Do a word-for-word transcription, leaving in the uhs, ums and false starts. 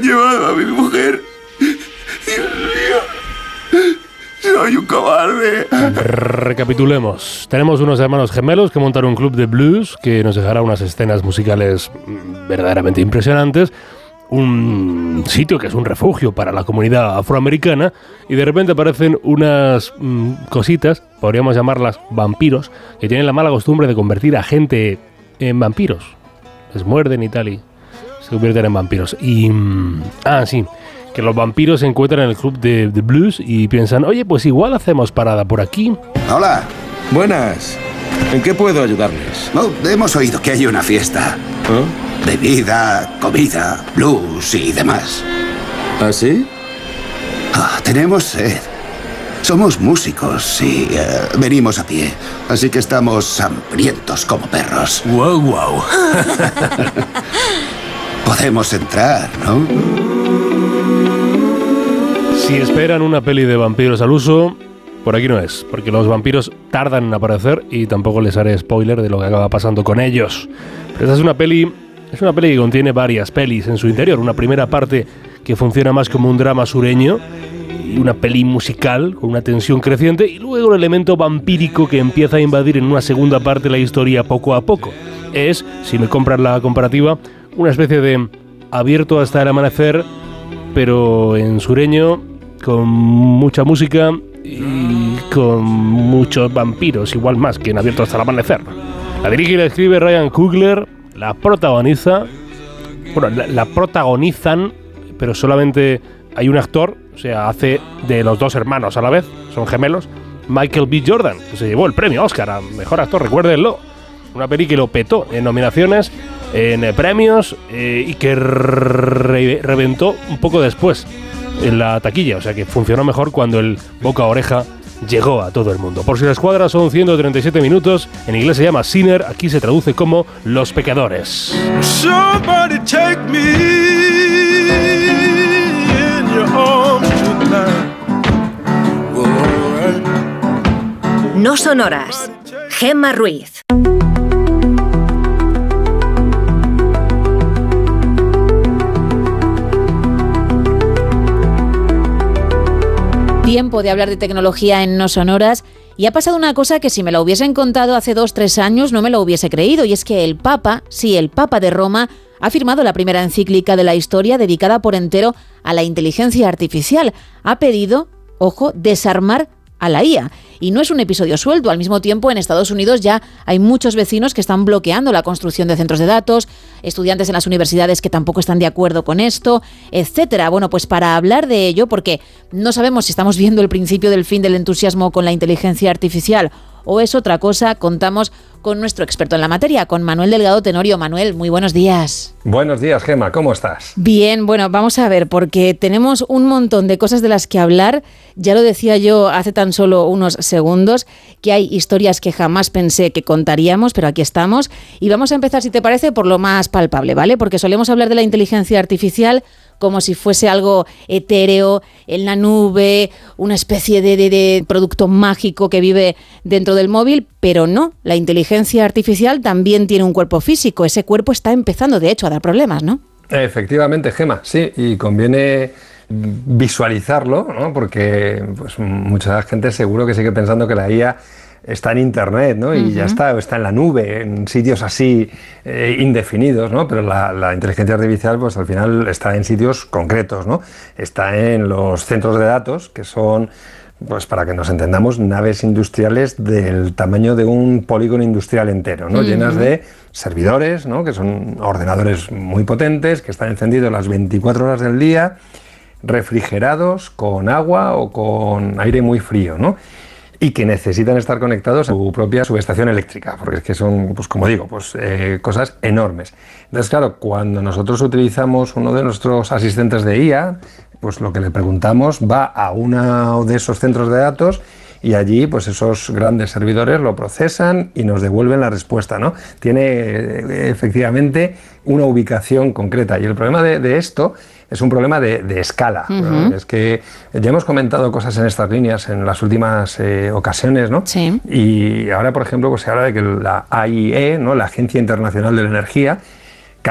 llevado a mi mujer. Dios mío. Soy un cobarde. Recapitulemos. Tenemos unos hermanos gemelos que montaron un club de blues que nos dejará unas escenas musicales verdaderamente impresionantes. Un sitio que es un refugio para la comunidad afroamericana, y de repente aparecen unas mmm, cositas, podríamos llamarlas vampiros, que tienen la mala costumbre de convertir a gente en vampiros. Les muerden y tal y se convierten en vampiros. Y... Mmm, ah, sí, que los vampiros se encuentran en el club de, de blues y piensan, oye, pues igual hacemos parada por aquí. Hola. Buenas. ¿En qué puedo ayudarles? Oh, hemos oído que hay una fiesta. ¿Ah? Bebida, comida, blues y demás. ¿Ah, sí? Ah, tenemos sed. Somos músicos y uh, venimos a pie. Así que estamos hambrientos como perros. Wow, wow. Podemos entrar, ¿no? Si esperan una peli de vampiros al uso, por aquí no es, porque los vampiros tardan en aparecer y tampoco les haré spoiler de lo que acaba pasando con ellos. Pero esta es una peli, es una peli que contiene varias pelis en su interior. Una primera parte que funciona más como un drama sureño y una peli musical con una tensión creciente, y luego el elemento vampírico que empieza a invadir en una segunda parte la historia poco a poco. Es, si me compran la comparativa, una especie de abierto hasta el amanecer, pero en sureño, con mucha música y con muchos vampiros, igual más que en Abierto hasta el amanecer. La dirige y la escribe Ryan Coogler, la protagoniza, bueno, la, la protagonizan, pero solamente hay un actor, o sea, hace de los dos hermanos a la vez, son gemelos, Michael B. Jordan, que se llevó el premio Oscar a Mejor Actor, recuérdenlo. Una peli que lo petó en nominaciones, en eh, premios, eh, y que re- reventó un poco después en la taquilla, o sea que funcionó mejor cuando el boca a oreja llegó a todo el mundo. Por si la escuadra son ciento treinta y siete minutos, en inglés se llama Sinner, aquí se traduce como Los Pecadores. Somebody take me in your arms tonight. No sonoras. Gemma Ruiz. Tiempo de hablar de tecnología en No Sonoras, y ha pasado una cosa que si me la hubiesen contado hace dos, tres años no me lo hubiese creído, y es que el Papa, sí, el Papa de Roma, ha firmado la primera encíclica de la historia dedicada por entero a la inteligencia artificial. Ha pedido, ojo, desarmar a la I A. Y no es un episodio suelto. Al mismo tiempo, en Estados Unidos ya hay muchos vecinos que están bloqueando la construcción de centros de datos, estudiantes en las universidades que tampoco están de acuerdo con esto, etcétera. Bueno, pues para hablar de ello, porque no sabemos si estamos viendo el principio del fin del entusiasmo con la inteligencia artificial o es otra cosa, contamos con nuestro experto en la materia, con Manuel Delgado Tenorio. Manuel, muy buenos días. Buenos días, Gemma, ¿cómo estás? Bien, bueno, vamos a ver, porque tenemos un montón de cosas de las que hablar. Ya lo decía yo hace tan solo unos segundos, que hay historias que jamás pensé que contaríamos, pero aquí estamos. Y vamos a empezar, si te parece, por lo más palpable, ¿vale? Porque solemos hablar de la inteligencia artificial como si fuese algo etéreo, en la nube, una especie de, de, de producto mágico que vive dentro del móvil, pero no, la inteligencia artificial también tiene un cuerpo físico, ese cuerpo está empezando de hecho a dar problemas, ¿no? Efectivamente, Gemma, sí, y conviene visualizarlo, ¿no? Porque pues, mucha gente seguro que sigue pensando que la I A está en Internet, ¿no? Y uh-huh. ya está, o está en la nube, en sitios así eh, indefinidos, ¿no? Pero la, la inteligencia artificial, pues al final está en sitios concretos, ¿no? Está en los centros de datos, que son, pues para que nos entendamos, naves industriales del tamaño de un polígono industrial entero, ¿no? Uh-huh. Llenas de servidores, ¿no? Que son ordenadores muy potentes, que están encendidos las veinticuatro horas del día, refrigerados con agua o con aire muy frío, ¿no? Y que necesitan estar conectados a su propia subestación eléctrica, porque es que son, pues como digo, pues eh, cosas enormes. Entonces, claro, cuando nosotros utilizamos uno de nuestros asistentes de I A, pues lo que le preguntamos va a uno de esos centros de datos y allí, pues esos grandes servidores lo procesan y nos devuelven la respuesta, ¿no? Tiene eh, efectivamente una ubicación concreta. Y el problema de, de esto es un problema de, de escala, uh-huh. ¿no? Es que ya hemos comentado cosas en estas líneas en las últimas eh, ocasiones, ¿no? Sí. Y ahora, por ejemplo, pues se habla de que la A I E, ¿no? La Agencia Internacional de la Energía,